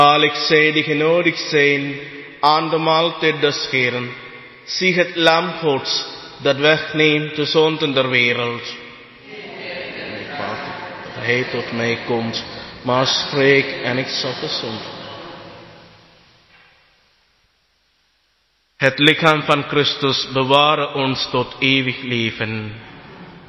Zalig zij die genodigd zijn aan de maaltijd des Heeren. Zie het lam Gods dat wegneemt de zonden der wereld. Dat hij tot mij komt, maar spreek en ik zal gezond. Het lichaam van Christus beware ons tot eeuwig leven.